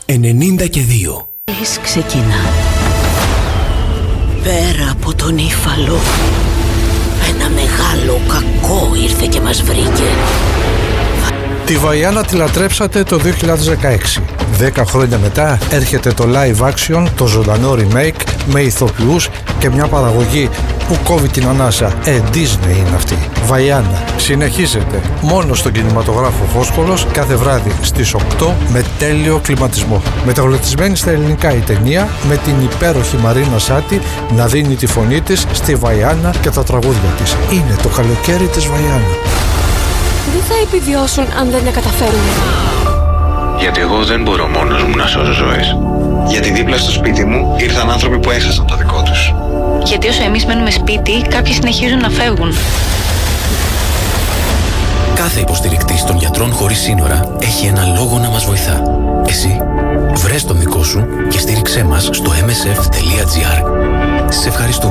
92. Ξεκινά. Πέρα από τον Ήφαλο, ένα μεγάλο κακό ήρθε και μας βρήκε. Τη Βαϊάννα τη λατρέψατε το 2016. 10 χρόνια μετά έρχεται το live action, το ζωντανό remake με ηθοποιούς και μια παραγωγή που κόβει την ανάσα. Disney είναι αυτή. Βαϊάννα συνεχίζεται μόνο στον κινηματογράφο Φόσκολος κάθε βράδυ στις 8 με τέλειο κλιματισμό. Μεταγλωτισμένη στα ελληνικά η ταινία με την υπέροχη Μαρίνα Σάτι να δίνει τη φωνή της στη Βαϊάννα και τα τραγούδια της. Είναι το καλοκαίρι της Βαϊάννα. Δεν θα επιβιώσουν αν δεν τα καταφέρουμε. Γιατί εγώ δεν μπορώ μόνος μου να σώσω ζωές. Γιατί δίπλα στο σπίτι μου ήρθαν άνθρωποι που έχασαν το δικό τους. Γιατί όσο εμείς μένουμε σπίτι, κάποιοι συνεχίζουν να φεύγουν. Κάθε υποστηρικτής των Γιατρών Χωρίς Σύνορα έχει ένα λόγο να μας βοηθά. Εσύ, βρες τον δικό σου και στήριξέ μας στο msf.gr. Σε ευχαριστούμε.